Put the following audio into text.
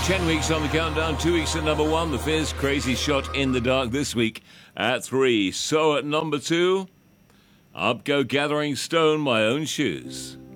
10 weeks on the countdown, 2 weeks at number 1. The Fizz, Crazy Shot in the Dark this week at 3. So at number 2, Up Go Gathering Stone, My Own Shoes.